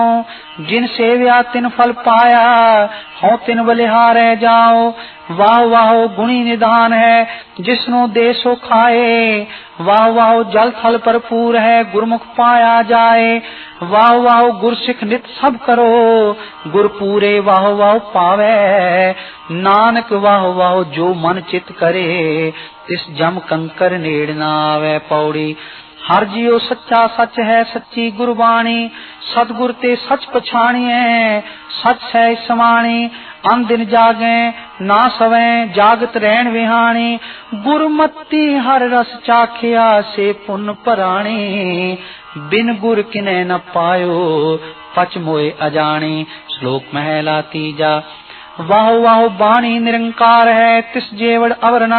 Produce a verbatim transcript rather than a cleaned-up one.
जिन सेव्या तिन फल पाया, हों तिन बलिहारे जाओ। वाह वाह गुणी निधान है, जिसनो दे सो खाए। वाह वाह जल थल भरपूर है, गुरमुख पाया जाए। वाह वाह गुर सिख नित सब करो, गुर पूरे वाह वाह पावे। नानक वाह वाह जो मन चित करे, तिस जम कंकर नेड़ ना आवे। पौड़ी हर जियो सच्चा सच है, सच्ची गुरबाणी। सतगुर ते सच पछाणिए, सच है समाणी। अन दिन जागे ना सवे, जागत रहन विहाणी। गुरमति हर रस चाखिया, से पुन पराणी। बिन गुर किने न पायो, पच मोए अजाणी। श्लोक महला तीजा। वाह वाह बाणी निरंकार है, तिस जेवड़ अवर न